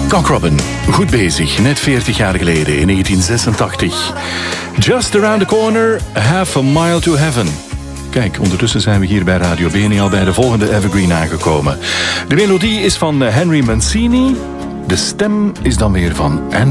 Cock Robin, goed bezig, net 40 jaar geleden, in 1986. Just around the corner, half a mile to heaven. Kijk, ondertussen zijn we hier bij Radio Beni al bij de volgende evergreen aangekomen. De melodie is van Henry Mancini, de stem is dan weer van